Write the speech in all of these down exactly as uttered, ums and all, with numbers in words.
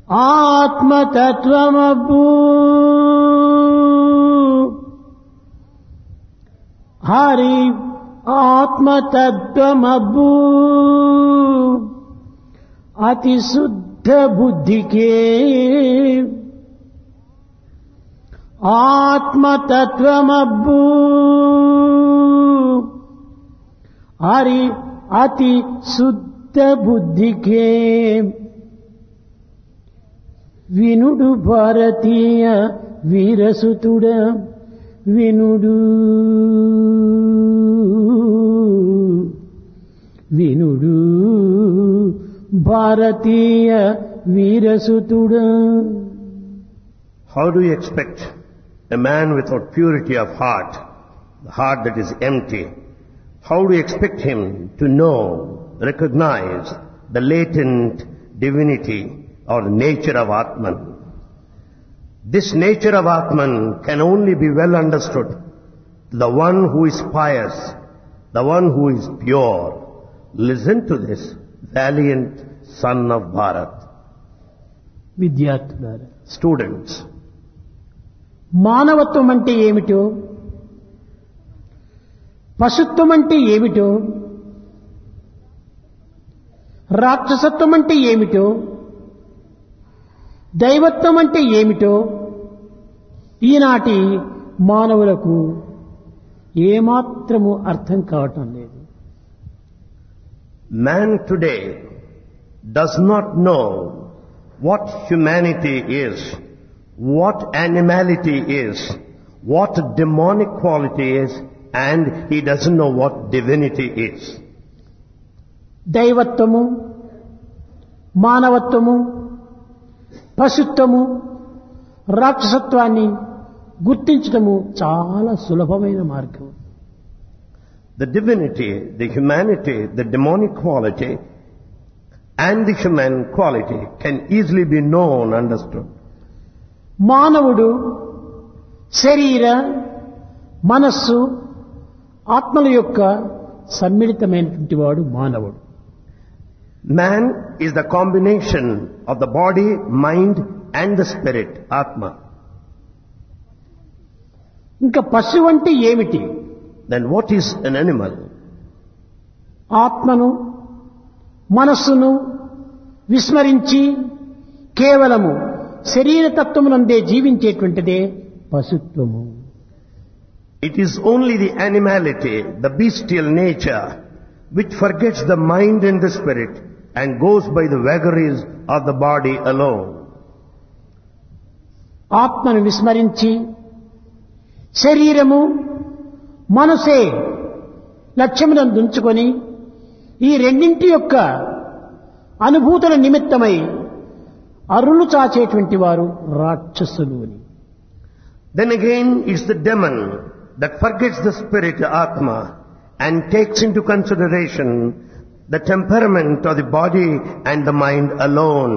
ఆత్మతత్వమబ్బు హరి ఆత్మతత్వమబ్బు అతి శుద్ధ బుద్ధికే ఆత్మతత్వమబ్బు హరి అతి శుద్ధ బుద్ధికే వినుడు భారతీయ వీరసుతుడ వినుడు వినుడు భారతీయ వీరసుతుడ. How do you expect a man without purity of heart, the heart that is empty, how do you expect him to know, recognize the latent divinity or nature of Atman? This nature of Atman can only be well understood to the one who is pious, the one who is pure. Listen to this valiant son of Bharat. విద్యార్థులారా, Students, మానవత్వం అంటే ఏమిటో, పశుత్వం అంటే ఏమిటో, రాక్షసత్వం అంటే ఏమిటో, దైవత్వం అంటే ఏమిటో ఈనాటి మానవులకు ఏమాత్రము అర్థం కావటం లేదు. man today does not know what humanity is, what animality is, what demonic quality is, and he doesn't know what divinity is. దైవత్వము, మానవత్వము, పశుత్వము, రాక్షసత్వాన్ని గుర్తించడము చాలా సులభమైన మార్గం. The divinity, the humanity, the demonic quality, and the human quality can easily be known, understood. మానవుడు శరీర, మనస్సు, ఆత్మల యొక్క సమ్మిళితమైనటువంటి వాడు మానవుడు. Man is the combination of the body, mind, and the spirit, Atma. ఇంకా పశువు అంటే ఏమిటి? Then what is an animal? ఆత్మను, మనస్సును విస్మరించి కేవలము శరీర తత్వమునందే జీవించేటువంటిదే పశుత్వము. It is only the animality, the bestial nature, which forgets the mind and the spirit and goes by the vagaries of the body alone. ఆత్మను విస్మరించి శరీరము, మనసే లక్ష్యములను దుంచుకొని ఈ రెండింటి యొక్క అనుభూతుల నిమిత్తమై అరులు చాచేటువంటి వారు రాక్షసులు అని. Then again it's the demon that forgets the spirit, Atma, and takes into consideration the temperament of the body and the mind alone.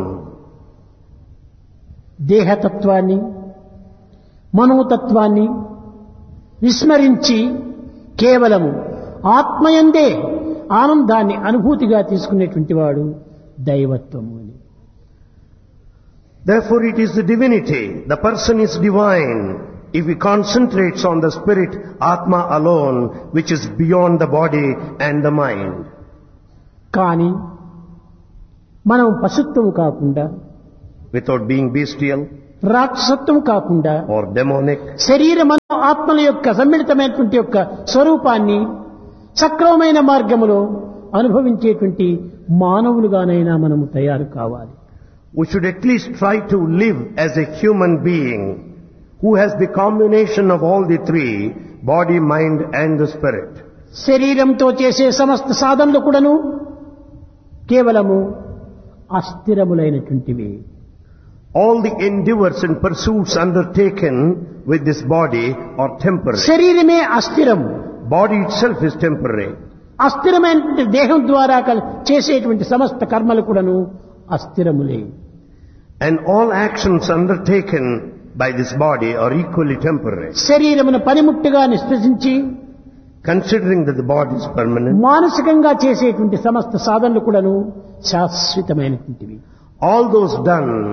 దేహతత్వాన్ని, మనోతత్వాన్ని విస్మరించి కేవలము ఆత్మయందే ఆనందాన్ని అనుభూతిగా తీసుకునేటువంటి వాడు దైవత్వము అని. Therefore it is the divinity, the person is divine if he concentrates on the spirit, Atma alone, which is beyond the body and the mind. కానీ మనం పశుత్వము కాకుండా, Without being bestial రాక్షసత్వం కాకుండా, or demonic, శరీర మన ఆత్మల యొక్క సమ్మిళితమైనటువంటి యొక్క స్వరూపాన్ని సక్రమమైన మార్గములో అనుభవించేటువంటి మానవులుగానైనా మనము తయారు కావాలి. we should at least try to live as a human being who has the combination of all the three, body, mind and the spirit. శరీరంతో చేసే సమస్త సాధనలు కూడాను కేవలము అస్థిరములైనటువంటివి. All the endeavors and pursuits undertaken with this body are temporary. శరీరమే అస్థిరము. Body itself is temporary. అస్థిరమైనటువంటి దేహం ద్వారా కల్- చేసేటువంటి సమస్త కర్మలు కూడాను అస్థిరములే. And all actions undertaken by this body are equally temporary. శరీరమును పనిముట్టుగా నిష్పృశించి Considering that the body is permanent, మానసికంగా చేసేటువంటి సమస్త సాధనలు కూడాను శాశ్వతమైనటువంటివి. all those done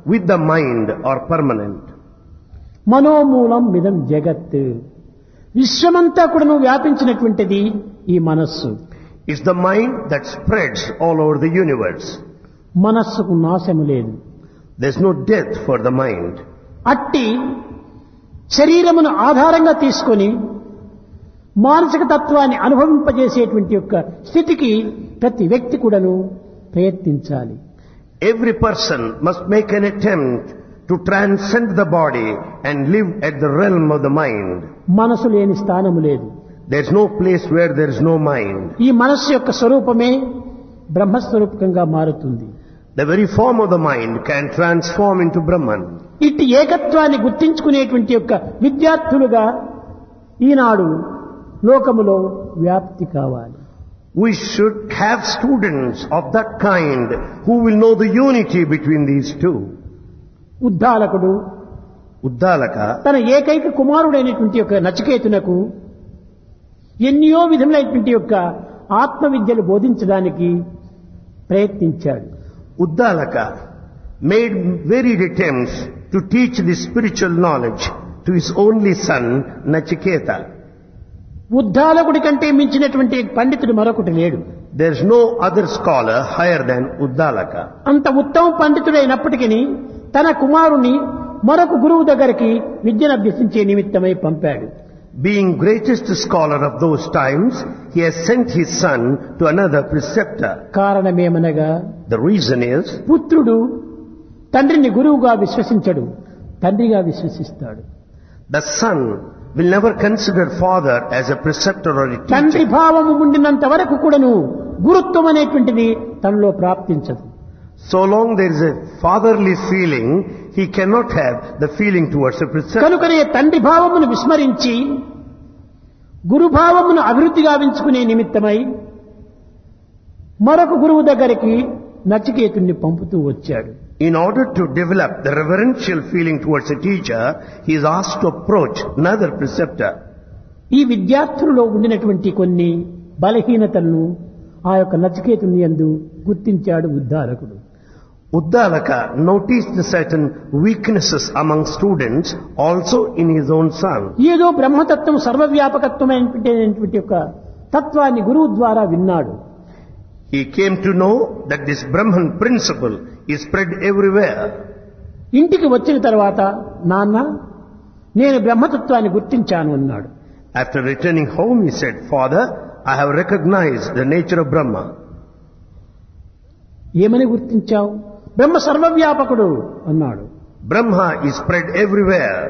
with the mind are permanent. మనోమూలం మిదం జగత్. విశ్వమంతా కూడాను వ్యాపించినటువంటిది ఈ మనస్సు. It's the mind that spreads all over the universe. మనస్సుకు నాశము లేదు. There's no death for the mind. అట్టి శరీరమును ఆధారంగా తీసుకొని మానసిక తత్వాన్ని అనుభవింపజేసేటువంటి యొక్క స్థితికి ప్రతి వ్యక్తి కూడాను ప్రయత్నించాలి. Every person must make an attempt to transcend the body and live at the realm of the mind. మనసు లేని స్థానము లేదు. There's no place where there is no mind. ఈ మనస్సు యొక్క స్వరూపమే బ్రహ్మస్వరూపకంగా మారుతుంది. The very form of the mind can transform into Brahman. ఇట్టి ఏకత్వాన్ని గుర్తించుకునేటువంటి యొక్క విద్యార్థులుగా ఈనాడు లోకములో వ్యాప్తి కావాలి. We should have students of that kind who will know the unity between these two. ఉద్దాలకుడు Uddalaka, తన ఏకైక కుమారుడైనటువంటి యొక్క నచికేతునకు ఎన్నో విధములైనటువంటి యొక్క ఆత్మ విద్యలు బోధించడానికి ప్రయత్నించాడు. Uddalaka made varied attempts to teach the spiritual knowledge to his only son Nachiketa. ఉద్దాలకుడి కంటే మించినటువంటి పండితుడు మరొకటి లేడు. There is no other scholar higher than Uddalaka. అంత ఉత్తమ పండితుడైనప్పటికీ తన కుమారుని మరొక గురువు దగ్గరికి విద్యను అభ్యసించే నిమిత్తమై పంపాడు. Being greatest scholar of those times, he has sent his son to another preceptor. కారణమేమనగా The reason is, పుత్రుడు తండ్రిని గురువుగా విశ్వసించడు, తండ్రిగా విశ్వసిస్తాడు. the son will never consider father as a preceptor or a తండ్రి teacher. భావము ఉండినంత వరకు కూడాను గురుత్వం అనేటువంటిది తనలో ప్రాప్తించదు. So long there is a fatherly feeling, he cannot have the feeling towards a preceptor. కనుకనే తండ్రి భావమును విస్మరించి గురుభావమును అభివృద్ధి గావించుకునే నిమిత్తమై మరొక గురువు దగ్గరికి నచికేతుణ్ణి పంపుతూ వచ్చాడు. In order to develop the reverential feeling towards a teacher, he is asked to approach another preceptor. ఈ విద్యార్థులలో ఉండినటువంటి కొన్ని బలహీనతలను ఆ యొక్క నచికేతుని యందు గుర్తించాడు ఉద్దాలకుడు. Uddalaka noticed certain weaknesses among students also in his own son. ఏదో బ్రహ్మతత్వం సర్వవ్యాపకత్వమైనటువంటి యొక్క తత్వాన్ని గురువు ద్వారా విన్నాడు. He came to know that this Brahman principle is spread everywhere. ఇంటికి వచ్చిన తర్వాత నాన్న నేను బ్రహ్మతత్వాన్ని గుర్తించాను అన్నాడు. After returning home, he said, Father, I have recognized the nature of Brahma. ఏమని గుర్తించావు? బ్రహ్మ సర్వవ్యాపకుడు అన్నాడు. Brahma is spread everywhere.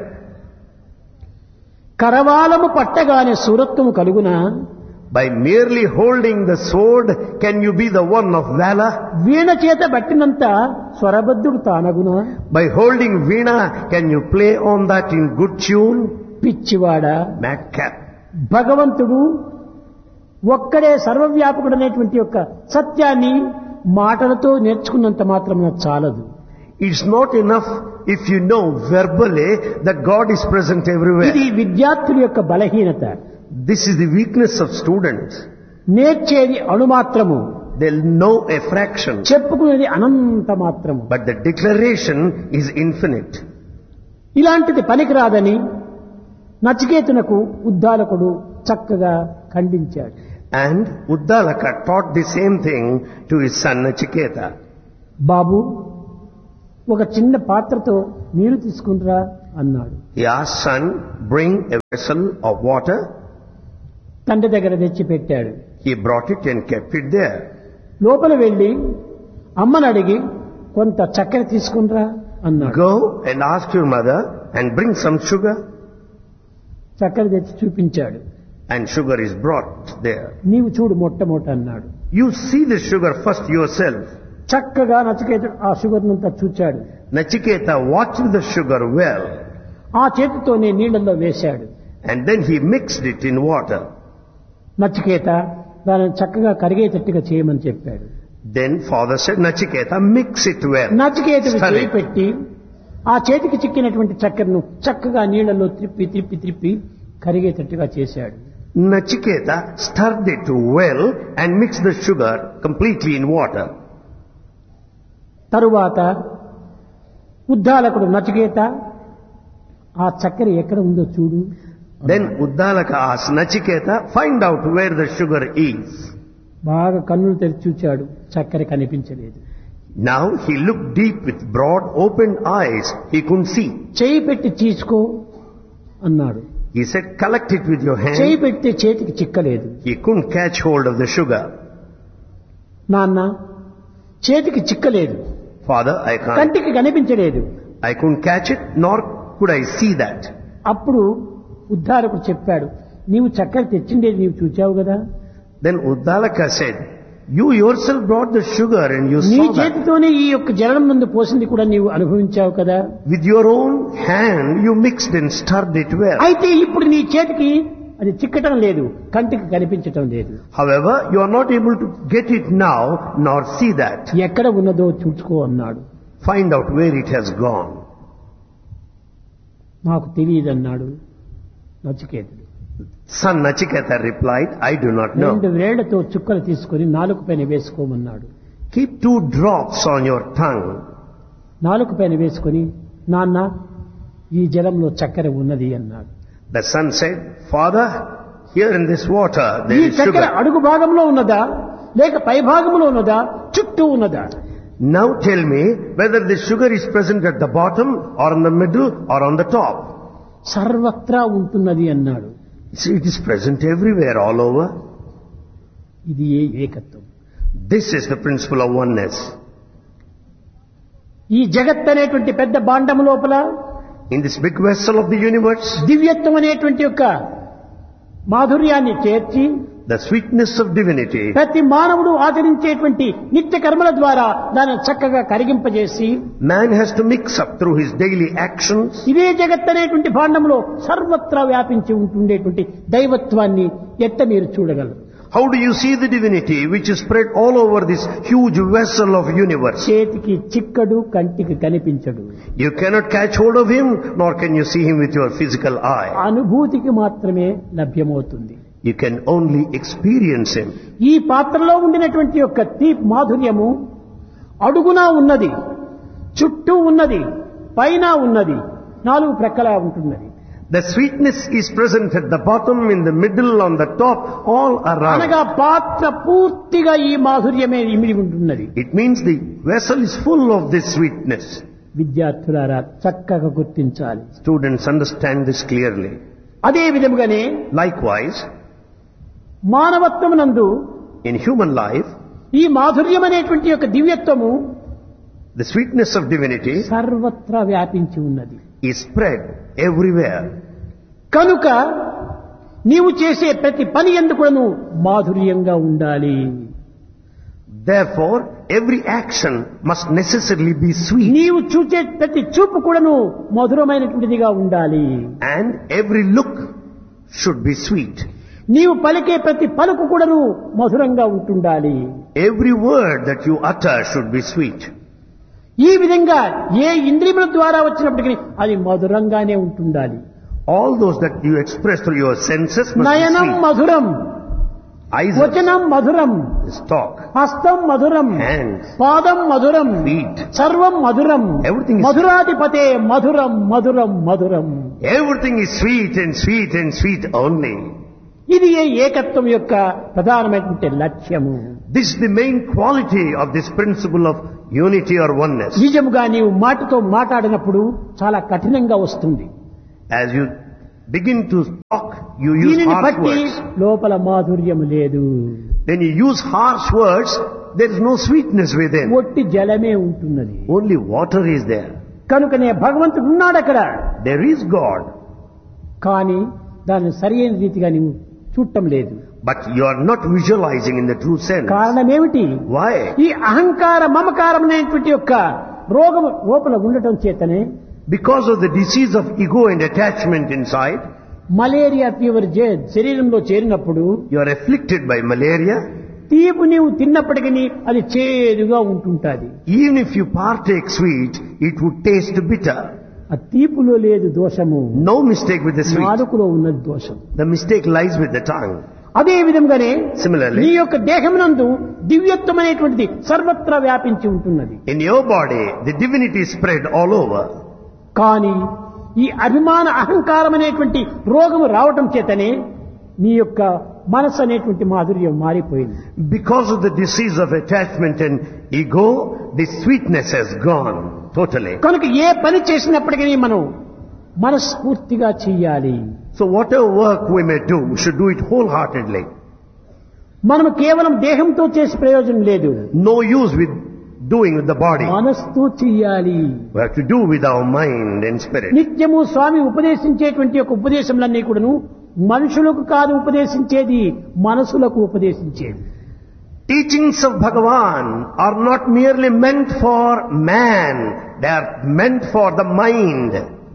కరవాలము పట్టగానే సూరత్వము కలుగునా? By merely holding the sword, can you be the one of valor? వీణ చేత బట్టినంత స్వరబద్ధుడు తానగునా? By holding veena, can you play on that in good tune? పిచ్చివాడా, Madcap. భగవంతుడు ఒక్కడే సర్వవ్యాపకుడనేటువంటి యొక్క సత్యాన్ని మాటలతో నేర్చుకున్నంత మాత్రమున చాలదు. It's not enough if you know verbally that God is present everywhere. ఇది విద్యార్థుల యొక్క బలహీనత. This is the weakness of students. నేర్చేది అణుమాత్రము, They'll know a fraction, చెప్పుకునేది అనంత మాత్రము. but the declaration is infinite. ఇలాంటిది పనికిరాదని నచికేతునకు ఉద్దాలకుడు చక్కగా ఖండించాడు. And Uddalaka taught the same thing to his son Nachiketa. బాబు, ఒక చిన్న పాత్రతో నీరు తీసుకుంటురా అన్నాడు. He asked, son, bring a vessel of water. తండ్రి దగ్గర తెచ్చి పెట్టాడు. He brought it and kept it there. లోపల వెళ్లి అమ్మని అడిగి కొంత చక్కెర తీసుకుంటురా అన్నాడు. Go and ask your mother and bring some sugar. చక్కెర తెచ్చి చూపించాడు. And sugar is brought there. నీవు చూడు మొట్టమొదట అన్నాడు. You see the sugar first yourself. చక్కగా నచికేతుడు ఆ షుగర్ నంతా చూచాడు. Nachiketa watched the sugar well. ఆ చేతితోనే నీళ్లలో వేశాడు. And then he mixed it in water. Nachiketa దానిని చక్కగా కరిగేటట్టుగా చేయమని చెప్పాడు. Then father said, Nachiketa, mix it well. నచికేతుడు Stir చేయి it. పెట్టి ఆ చేతికి చిక్కినటువంటి చక్కెరను చక్కగా నీళ్లలో త్రిప్పి త్రిప్పి త్రిప్పి కరిగేటట్టుగా చేశాడు. Nachiketa stirred it well and mixed the sugar completely in water. తరువాత ఉద్దాలకుడు నచికేత ఆ చక్కెర ఎక్కడ ఉందో చూడు. Then Uddalaka asked Nachiketa, find out where the sugar is. బాగా కన్నులు తెరిచి చూచాడు, చక్కెర కనిపించలేదు. Now he looked deep with broad opened eyes. He couldn't see. చేయి పెట్టి తీసుకో అన్నాడు. He said, collect it with your చేయి hand. పెడితే చేతికి చిక్కలేదు. He couldn't catch hold of the sugar. నాన్న చేతికి చిక్కలేదు, Father, I can't, కంటికి కనిపించలేదు. I couldn't catch it, nor could I see that. అప్పుడు ఉద్ధారకుడు చెప్పాడు, నీవు చక్కెర తెచ్చిండేది నీవు చూచావు కదా, Then Uddalaka said, you yourself brought the sugar and you నీ saw that. చేతితోనే ఈ యొక్క జలం ముందు పోసింది కూడా నీవు అనుభవించావు కదా. With your own hand you mixed and stirred it well. అయితే ఇప్పుడు నీ చేతికి అది చిక్కటం లేదు, కంటికి కనిపించటం లేదు. However, you are not able to get it now nor see that. ఎక్కడ ఉన్నదో చూసుకో అన్నాడు. Find out where it has gone. నాకు తెలియదన్నాడు నచికేతుడు. Son Nachiketa replied, I do not know. రెండు వేళ్లతో చుక్కలు తీసుకొని నాలుక పైన వేసుకోమన్నాడు. Keep two drops on your tongue. నాలుక పైన వేసుకొని, నాన్న ఈ జలంలో చక్కెర ఉన్నది అన్నాడు. The son said, Father, here in this water ఈ there is చక్కెర sugar. అడుగు భాగంలో ఉన్నదా లేక పై భాగంలో ఉన్నదా చుట్టూ ఉన్నదా? Now tell me whether this sugar is present at the bottom or in the middle or on the top. సర్వత్రా ఉంటున్నది అన్నాడు. See, it is present everywhere, all over. ఇది ఏ ఏకత్వం. This is the principle of oneness. ఈ జగత్ అనేటువంటి పెద్ద భాండము లోపల In this big vessel of the universe, దివ్యత్వం అనేటువంటి యొక్క మాధుర్యాన్ని చేర్చి the sweetness of divinity, ప్రతి మానవుడు ఆచరించేటువంటి నిత్య కర్మల ద్వారా దాన్ని చక్కగా కరిగింపజేసి man has to mix up through his daily actions. ఇదే జగత్ అనేటువంటి భాండంలో సర్వత్రా వ్యాపించి ఉంటుండేటువంటి దైవత్వాన్ని ఎట్ట మీరు చూడగలరు? How do you see the divinity which is spread all over this huge vessel of universe? చేతికి చిక్కడు, కంటికి కనిపించడు. You cannot catch hold of him, nor can you see him with your physical eye. అనుభూతికి మాత్రమే లభ్యమవుతుంది. You can only experience him. ఈ పాత్రలో ఉండినటువంటి యొక్క తీపి మాధుర్యము అడుగునా ఉన్నది, చుట్టూ ఉన్నది, పైన ఉన్నది, నాలుగు ప్రక్కలా ఉంటున్నది. The sweetness is present at the bottom, in the middle, on the top, all around. అనగా పాత్ర పూర్తిగా ఈ మాధుర్యమే ఇమిడి ఉంటున్నది. It means the vessel is full of this sweetness. విద్యార్థులారా చక్కగా గుర్తించాలి. Students, understand this clearly. అదే విధముగానే Likewise, మానవత్వమునందు in human life, ఈ మాధుర్యం అనేటువంటి యొక్క దివ్యత్వము the sweetness of divinity సర్వత్రా వ్యాపించి ఉన్నది. is spread everywhere. కనుక నీవు చేసే ప్రతి పని యందు కూడాను మాధుర్యంగా ఉండాలి. Therefore, every action must necessarily be sweet. నీవు చూసే ప్రతి చూపు కూడాను మధురమైనటువంటిదిగా ఉండాలి. And every look should be sweet. నీవు పలికే ప్రతి పలుకు కూడాను మధురంగా ఉంటుండాలి. Every word that you utter should be sweet. ఈ విధంగా ఏ ఇంద్రియముల ద్వారా వచ్చినప్పటికీ అది మధురంగానే ఉంటుండాలి. All those that you express through your senses must Nayanam be sweet. మధురం, Eyes వచనం మధురం, is talk. హస్తం మధురం, Hands, పాదం మధురం, feet. సర్వం మధురం, Everything is- మధురాధిపతే మధురం మధురం మధురం. Everything is sweet and sweet and sweet only. ఇది ఏ ఏకత్వం యొక్క ప్రధానమైనటువంటి లక్ష్యము. This is the main quality of this principle of unity or oneness. నిజముగా నీవు మాటతో మాట్లాడినప్పుడు చాలా కఠినంగా వస్తుంది. As you begin to talk, you use దీనిని harsh బట్టి words. లోపల మాధుర్యం లేదు. When you use harsh words, there is no sweetness within. ఒట్టి జలమే ఉంటున్నది. Only water is there. కనుకనే భగవంతుడు ఉన్నాడు అక్కడ. There is God. కానీ దాన్ని సరైన రీతిగా నీవు చూడటం లేదు. But you are not visualizing in the true sense. కారణం ఏమిటి? Why? ఈ అహంకార మమకారం అనేటువంటి యొక్క రోగం లోపల ఉండటం చేతనే Because of the disease of ego and attachment inside, malaria fever జే- శరీరంలో చేరినప్పుడు you are afflicted by malaria. తీపు నీవు తిన్నప్పటికీ అది చేదుగా ఉంటుంటాది. Even if you partake sweet, it would taste bitter. ఆ తీపులో లేదు దోషము, No mistake with the sweet. నాలుకలో ఉన్నది దోషం. The mistake lies with the tongue. అదే విధంగానే Similarly, నీ యొక్క దేహమునందు దివ్యత్వం అనేటువంటిది సర్వత్రా వ్యాపించి ఉంటున్నది. in your body, the divinity is spread all over. కానీ ఈ అభిమాన అహంకారం అనేటువంటి రోగము రావటం చేతనే నీ యొక్క మనసు అనేటువంటి మాధుర్యం మారిపోయింది. Because of the disease of attachment and ego, the sweetness has gone totally. కనుక ఏ పని చేసినప్పటికీ మనం మనస్ఫూర్తిగా చెయ్యాలి. So whatever work we may do, we should do it wholeheartedly. మనం కేవలం దేహంతో చేసే ప్రయోజనం లేదు. No use with doing with the body. మనస్తో చెయ్యాలి. We have to do with our mind and spirit. నిత్యము స్వామి ఉపదేశించేటువంటి యొక్క ఉపదేశములన్నీ కూడాను మనుషులకు కాదు ఉపదేశించేది, మనసులకు ఉపదేశించేది. Teachings of Bhagavan are not merely meant for man, they are meant for the mind.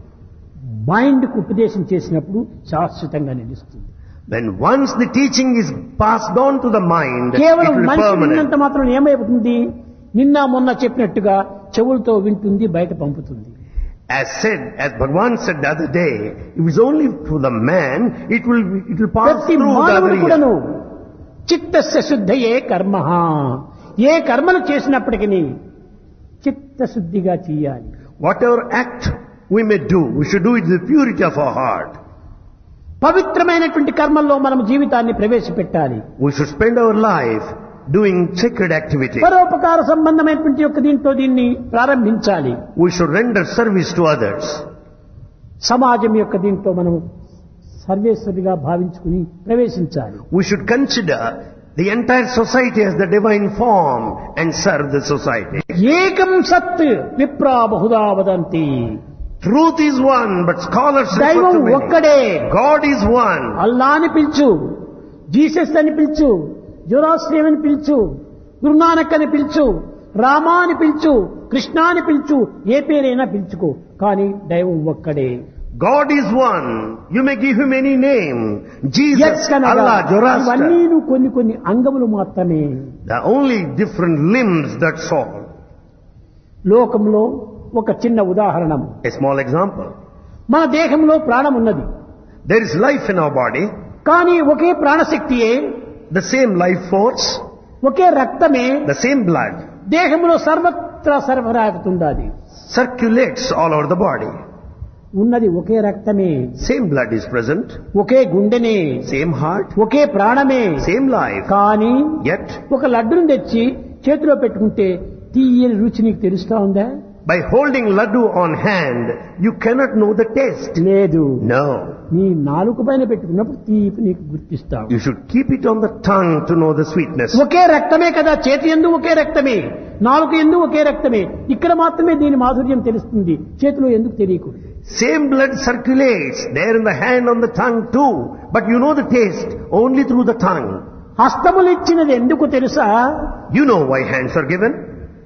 Mind కు ఉపదేశం చేసినప్పుడు శాశ్వతంగా నిలుస్తుంది. When once the teaching is passed on to the mind, it కేవలం will be మనిషి permanent. విన్నంత మాత్రం ఏమైపోతుంది, నిన్న మొన్న చెప్పినట్టుగా చెవులతో వింటుంది, బయట పంపుతుంది. As said, as Bhagavan said the other day, if it's only to the man, it will it will pass ప్రతి through the మానవుడు other కూడాను ear. చిత్తస్య శుద్ధయే కర్మ, ఏ కర్మలు చేసినప్పటికీ చిత్తశుద్ధిగా చేయాలి. Whatever act we may do, we should do it with the purity of our heart. పవిత్రమైనటువంటి కర్మల్లో మనం జీవితాన్ని ప్రవేశపెట్టాలి. We should spend our life doing sacred activity. పరోపకార సంబంధమైనటువంటి యొక్క దీంతో దీన్ని ప్రారంభించాలి. We should render service to others. సమాజం యొక్క దీంట్లో మనం సర్వేశ్వరిగా భావించుకుని ప్రవేశించాలి. We should consider the entire society as the divine form and serve the society. ఏకం సత్ విప్రా Bahuda వదంతి. Truth is one, but scholars refer దైవం to many. ఒక్కడే. God is one. అల్లా అని పిలుచు, జీసస్ అని పిలుచు, జోరాస్ట్రియం అని పిలుచు, గురునానక్ అని పిలుచు, రామా అని పిలుచు, కృష్ణ అని పిలుచు, ఏ పేరైనా పిలుచుకో, కానీ దైవం ఒక్కడే. God is one. You may give him any name. Jesus, ఎక్కనగా Allah, Zoroaster. ఇవన్నీ కొన్ని కొన్ని అంగములు మాత్రమే. The only different limbs, that's all. లోకంలో ఒక చిన్న ఉదాహరణం. A small example. మన దేహంలో ప్రాణం ఉన్నది, There is life in our body, కానీ ఒకే ప్రాణశక్తియే, the same life force, ఒకే రక్తమే the same blood దేహంలో సర్వత్రా సరఫరాగుతుండాలి. circulates all over the body. ఉన్నది ఒకే రక్తమే, Same blood is present, okay గుండెనే, same heart, ఒకే ప్రాణమే. same life. కానీ Yet, ఒక లడ్డును తెచ్చి చేతిలో పెట్టుకుంటే తీయని రుచి నీకు తెలుస్తా ఉందా? by holding laddu on hand, you cannot know the taste. లేదు. No. నీ నాలుక పైన పెట్టుకున్నప్పుడు తీపి నీకు గుర్తిస్తావు. You should keep it on the tongue to know the sweetness. ఒకే రక్తమే కదా, చేతి యందు ఒకే రక్తమే, నాలుక యందు ఒకే రక్తమే. ఇక్కడ మాత్రమే దీని మాధుర్యం తెలుస్తుంది, చేతిలో ఎందుకు తెలియకూడదు? Same blood circulates there in the hand, on the tongue too, but you know the taste only through the tongue. హస్తములు ఇచ్చినది ఎందుకు తెలుసా? You know why hands are given?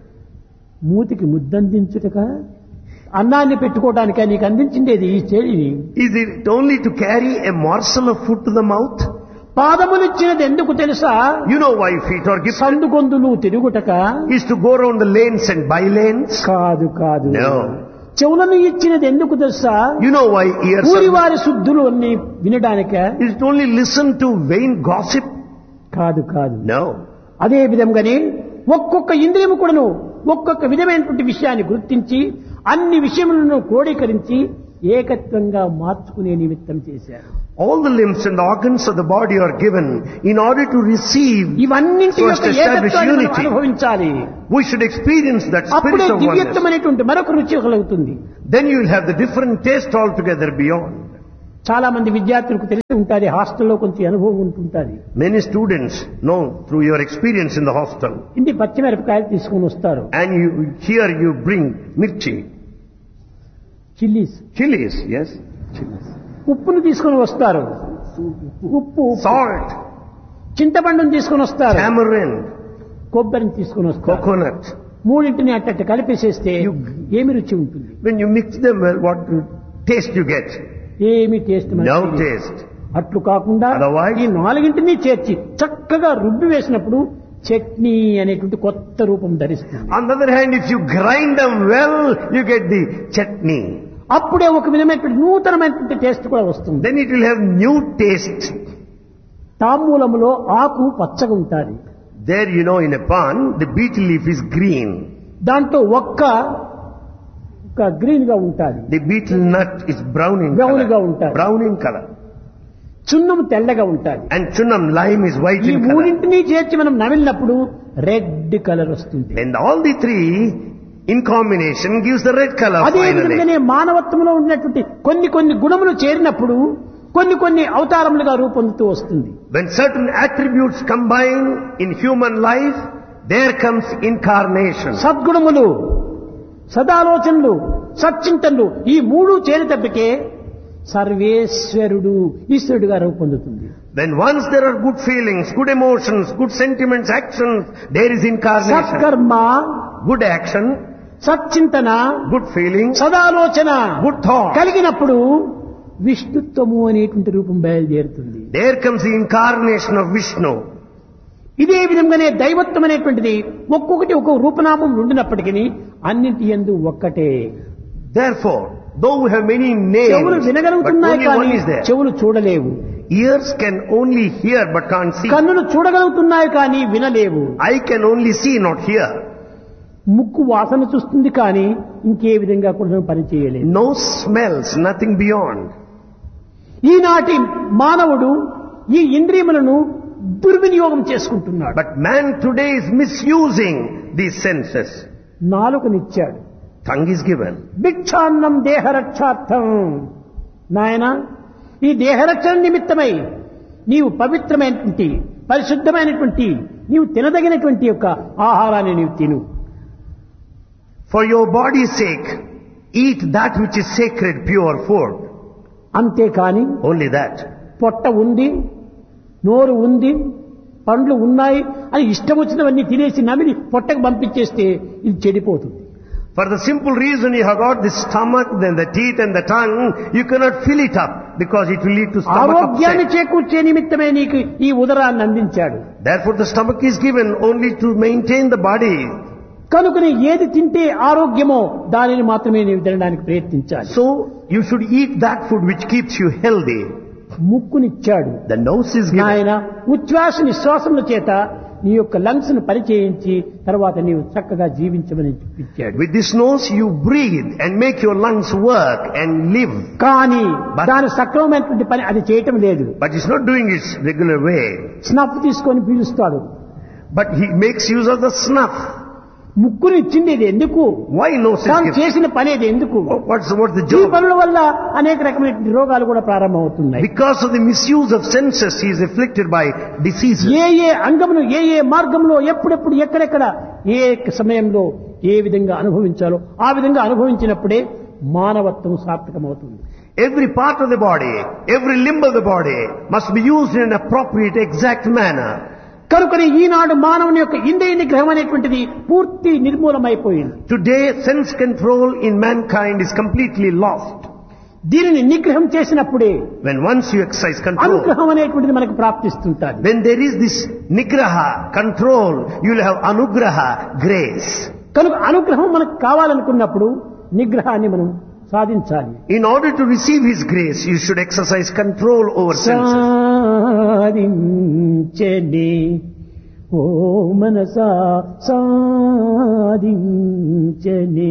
మూతికి ముద్దందించుటక, అన్నాన్ని పెట్టుకోవడానిక నీకు అందించిండేది ఈ చేయి. Is it only to carry a morsel of food to the mouth? పాదములు ఇచ్చినది ఎందుకు తెలుసా? You know why feet are given? సందుగొందులు తిరుగుటక. Is to go around the lanes and by lanes? కాదు కాదు. No. చెవులను ఇచ్చినది ఎందుకు తెలుసా? You know why ears ఊరి are... వారి శుద్ధులు అన్ని వినడానిక. Is it only listen to vain gossip? కాదు కాదు. No. అదే విధంగానే ఒక్కొక్క ఇంద్రియము కూడాను ఒక్కొక్క విధమైనటువంటి విషయాన్ని గుర్తించి అన్ని విషయములను క్రోడీకరించి ఏకత్వంగా మార్చుకునే నిమిత్తం చేశారు. All the limbs and the organs of the body are given in order to receive, ఇవన్నింటి so as యొక్క to establish ఏకత్వాన్ని మనం unity. అనుభవించాలి. We should experience that అప్పుడే spirit of oneness. దివ్యత్వం అనేటువంటి మరొక రుచి కలుగుతుంది. Then you will have the different taste altogether beyond. చాలా మంది విద్యార్థులకు తెలిసి ఉంటుంది, హాస్టల్లో కొంచెం అనుభవం ఉంటుంటుంది. Many students know through your experience in the hostel. ఇంటి పచ్చిమిరపకాయలు తీసుకుని వస్తారు, And you, here you bring mirchi, chillies, chilies, yes, ఉప్పును తీసుకుని వస్తారు, ఉప్పు, salt, చింతపండును తీసుకుని వస్తారు, tamarind, కొబ్బరిని తీసుకుని వస్తారు. coconut. మూడింటిని అట్టట్టు కలిపేసేస్తే ఏమి రుచి ఉంటుంది? When you mix them well, what taste you get? ఏమి టేస్ట్ No మనకి తెలియదు. taste. అట్లు కాకుండా Otherwise- ఈ నాలుగింటిని చేర్చి చక్కగా రుబ్బి వేసినప్పుడు చట్నీ అనేటువంటి కొత్త రూపం ధరిస్తుంది. On the other hand, if you grind them well, you get the chutney. అప్పుడే ఒక విధమైనటువంటి నూతనమైనటువంటి టేస్ట్ కూడా వస్తుంది. Then it will have new taste. తాంబూలములో ఆకు పచ్చగా ఉంటుంది. There, you know, in a pan, the betel leaf is green. దాంట్లో ఒక్క గ్రీన్ గా ఉంటుంది. The betel nut is brown in Brown గా color. ఉంటాది. Brown in color. చున్నం తెల్లగా ఉంటుంది. And chunam lime is white ఈ in color. మూడింటిని చేర్చి మనం నమిలినప్పుడు రెడ్ కలర్ వస్తుంది. And all the three in combination gives the red color అదే finally. విధంగానే మానవత్వంలో ఉన్నటువంటి కొన్ని కొన్ని గుణములు చేరినప్పుడు కొన్ని కొన్ని అవతారములుగా రూపొందుతూ వస్తుంది. When certain attributes combine in human life, there comes incarnation. సద్గుణములు, సదాలోచనలు, సచ్చింతనలు ఈ మూడు చేరేటప్పటికే సర్వేశ్వరుడు ఈశ్వరుడుగా రూపొందుతుంది. When once there are good feelings, good emotions, good sentiments, actions, there is incarnation. సత్కర్మ, Good action, సచ్చింతన, good feeling, సదాలోచన good thought. కలిగినప్పుడు విష్ణుత్వము అనేటువంటి రూపం బయలుదేరుతుంది. There comes the incarnation of Vishnu. ఇదే విధంగానే దైవత్వం అనేటువంటిది ఒక్కొక్కటి ఒక్కొక్క రూపనామం ఉండినప్పటికీ అన్నింటి యందు ఒక్కటే. Therefore, though we have many చెవులు names, but వినగలుగుతున్నాయి only కానీ one is there. చెవులు చూడలేవు. Ears can only hear but can't see. కన్నులు చూడగలుగుతున్నాయి కానీ వినలేవు. Eye can only see, not hear. ముక్కు వాసన చూస్తుంది కానీ ఇంకే విధంగా కూడా పని చేయలేదు. Nose smells, nothing beyond. ఈనాటి మానవుడు ఈ ఇంద్రియములను దుర్వినియోగం చేసుకుంటున్నాడు. But man today is misusing these senses. నాలుకనిచ్చాడు. Tongue is given. భిక్షాన్నం దేహరక్షార్థం. నాయన ఈ దేహరక్షణ నిమిత్తమై నీవు పవిత్రమైనటువంటి పరిశుద్ధమైనటువంటి నీవు తినదగినటువంటి యొక్క ఆహారాన్ని నీవు తిను. For your body's sake, eat that which is sacred, pure food. అంతేకాని Only that. పొట్ట ఉంది, నోరు ఉంది, పండ్లు ఉన్నాయి అని ఇష్టం వచ్చినవన్నీ తినేసి నమిలి పొట్టకు పంపించేస్తే ఇది చెడిపోతుంది. For the simple reason you have got the stomach, then the teeth and the tongue, you cannot fill it up because it will lead to stomach ఆరోగ్యాన్ని upset. చేకూర్చే నిమిత్తమే నీకు ఈ ఉదరాన్ని అందించాడు. Therefore the stomach is given only to maintain the body. కనుకనే ఏది తింటే ఆరోగ్యమో దానిని మాత్రమే నీవు తినడానికి ప్రయత్నించాలి. So you should eat that food which keeps you healthy. ముక్కునిచ్చాడు. The nose is given. నాయన ఉచ్ఛ్వాస నిశ్వాసముల చేత నీ యొక్క లంగ్స్ ను పరిచయించి తర్వాత నీవు చక్కగా జీవించమని ఇచ్చాడు. With this nose you breathe and make your lungs work and live. కానీ But- దాని సక్రమమైనటువంటి పని అది చేయటం లేదు. But it's not doing its regular way. Snuff తీసుకొని పీలుస్తాడు. But he makes use of the snuff. ముక్కుని ఇచ్చింది ఇది ఎందుకు? Why nose is తాను given? చేసిన పని ఇది ఎందుకు? What's, what's the ఈ job? పనుల వల్ల అనేక రకమైన రోగాలు కూడా ప్రారంభమవుతున్నాయి. Because of the misuse of senses, he is afflicted by diseases. ఏ ఏ అంగమును ఏ ఏ మార్గంలో ఎప్పుడెప్పుడు ఎక్కడెక్కడ ఏ సమయంలో ఏ విధంగా అనుభవించాలో ఆ విధంగా అనుభవించినప్పుడే మానవత్వం సార్థకమవుతుంది. Every part of the body, every limb of the body must be used in an appropriate, exact manner. కనుకనే ఈనాడు మానవుని యొక్క ఇంద్రియ నిగ్రహం అనేటువంటిది పూర్తి నిర్మూలమైపోయింది. Today, sense control in mankind is completely lost. దీనిని నిగ్రహం చేసినప్పుడే When once you exercise control, అనుగ్రహం అనేటువంటిది మనకు ప్రాప్తిస్తుంటుంది. when there is this nigraha, control, you will have anugraha, grace. కనుక అనుగ్రహం మనకు కావాలనుకున్నప్పుడు నిగ్రహాన్ని మనం సాధించాలి. In order to receive his grace, you should exercise control over senses. సాధించని ఓ మనసా సాధించని.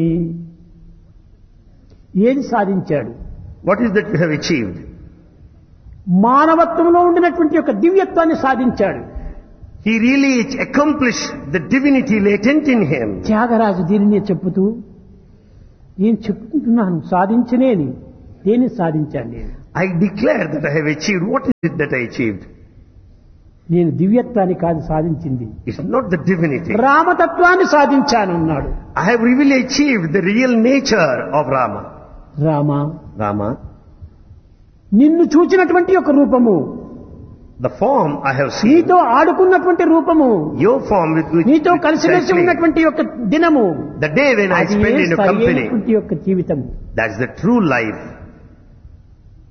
ఏది సాధించాడు? What is that you have achieved? మానవత్వంలో ఉండినటువంటి యొక్క దివ్యత్వాన్ని సాధించాడు. He really accomplished the divinity latent in him. Tyagaraju దీనినే చెప్పుతూ నేను చెప్పుకుంటున్నాను సాధించనేని దేన్ని సాధించాను నేను? I declare that I have achieved. What is it that I achieved? నేను దివ్యత్వాన్ని కాదు సాధించింది, It's not the divinity. రామతత్వాన్ని సాధించాను అన్నాడు. I have really achieved the real nature of Rama. Rama, Rama, నిన్ను చూచినటువంటి ఒక రూపము, the form I have seen, నీతో ఆడుకున్నటువంటి రూపము, your form with which నీతో which I కలిసిమెలిసి sleep, ఉన్నటువంటి యొక్క దినము, the day when I అది spend in your company, సరైనటువంటి యొక్క జీవితం. that's the true life.